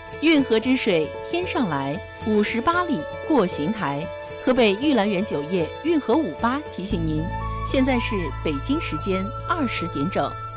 运河之水天上来，58里过邢台。河北玉兰园酒业运河58提醒您，现在是北京时间20点整。